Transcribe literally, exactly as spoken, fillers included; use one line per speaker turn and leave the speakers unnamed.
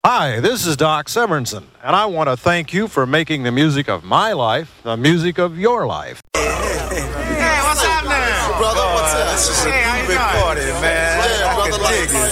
Hi, this is Doc Severinsen, and I want to thank you for making the music of my life the music of your life.
Hey, what's happening?
Brother, what's up? This is a
Hey, how you
big
doing?
party, man.
Yeah,
I
brother,
can
like
dig it.